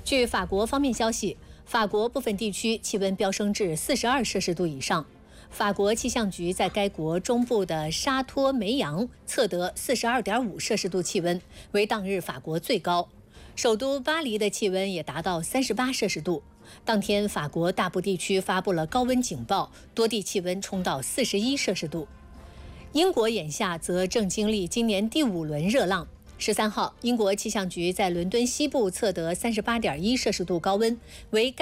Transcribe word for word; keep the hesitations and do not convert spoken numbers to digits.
据法国方面消息，法国部分地区气温飙升至四十二摄氏度以上。法国气象局在该国中部的沙托梅扬测得四十二点五摄氏度气温，为当日法国最高。首都巴黎的气温也达到三十八摄氏度。当天，法国大部地区发布了高温警报，多地气温冲到四十一摄氏度。英国眼下则正经历今年第五轮热浪。十三号，英国气象局在伦敦西部测得三十八点一摄氏度高温，为该